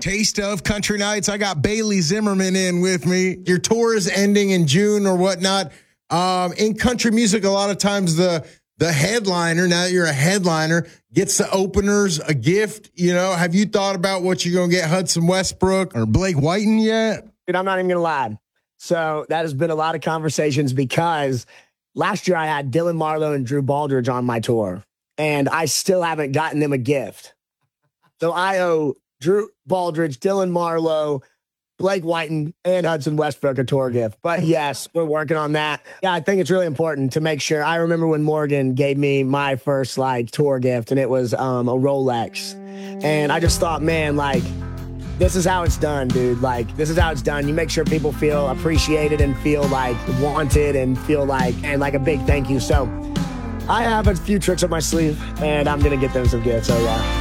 Taste of Country Nights. I got Bailey Zimmerman in with me. Your tour is ending in June or whatnot. In country music, a lot of times the headliner, now that you're a headliner, gets the openers a gift. You know, have you thought about what you're going to get Hudson Westbrook or Blake Whiten yet? Dude, I'm not even going to lie. So that has been a lot of conversations because last year I had Dylan Marlowe and Drew Baldridge on my tour, and I still haven't gotten them a gift. So I owe Drew Baldridge, Dylan Marlowe, Blake Whiten, and Hudson Westbrook a tour gift. But yes, we're working on that. Yeah, I think it's really important to make sure. I remember when Morgan gave me my first tour gift, and it was a Rolex. And I just thought, man, this is how it's done, dude. This is how it's done. You make sure people feel appreciated and feel wanted and feel and a big thank you. So I have a few tricks up my sleeve, and I'm going to get them some gifts. So yeah.